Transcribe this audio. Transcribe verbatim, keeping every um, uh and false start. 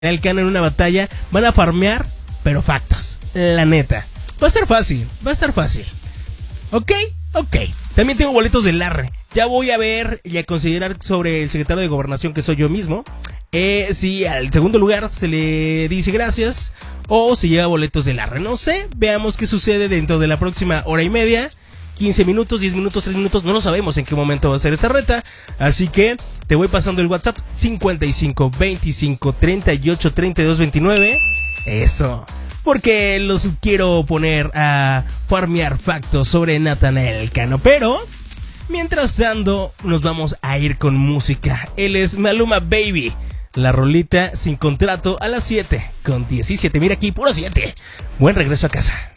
el Cano en una batalla, van a farmear, pero factos, la neta. Va a estar fácil, va a estar fácil. Ok, ok. También tengo boletos del Arre. Ya voy a ver y a considerar sobre el secretario de Gobernación, que soy yo mismo. Eh, si al segundo lugar se le dice gracias o si lleva boletos del Arre. No sé, veamos qué sucede dentro de la próxima hora y media. quince minutos, diez minutos, tres minutos, no lo sabemos en qué momento va a ser esta reta. Así que te voy pasando el WhatsApp cincuenta y cinco, veinticinco, treinta y ocho, treinta y dos, veintinueve. Eso, porque los quiero poner a farmear factos sobre Natanael Cano. Pero, mientras tanto, nos vamos a ir con música. Él es Maluma Baby. La rolita Sin Contrato a las siete con diecisiete. Mira aquí, puro siete. Buen regreso a casa.